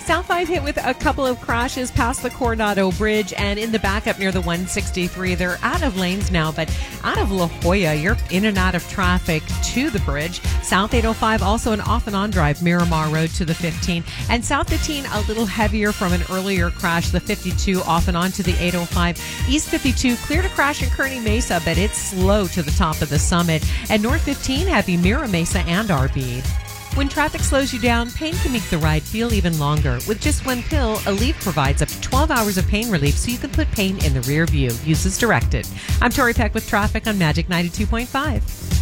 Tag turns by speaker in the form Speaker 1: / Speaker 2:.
Speaker 1: South 5 hit with a couple of crashes past the Coronado Bridge and in the backup near the 163. They're out of lanes now, but out of La Jolla, you're in and out of traffic to the bridge. South 805, also an off and on drive, Miramar Road to the 15. And South 15, a little heavier from an earlier crash, the 52 off and on to the 805. East 52, clear to crash in Kearney Mesa, but it's slow to the top of the summit. And North 15, heavy Mira Mesa and Arby. When traffic slows you down, pain can make the ride feel even longer. With just one pill, Aleve provides up to 12 hours of pain relief so you can put pain in the rear view. Use as directed. I'm Tori Peck with traffic on Magic 92.5.